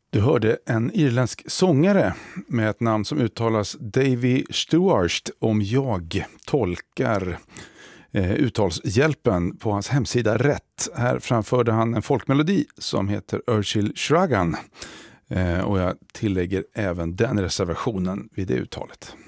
Du hörde en irländsk sångare med ett namn som uttalas Davy Stuart om jag tolkar uttalshjälpen på hans hemsida rätt. Här framförde han en folkmelodi som heter Urshil Shragan och jag tillägger även den reservationen vid det uttalet.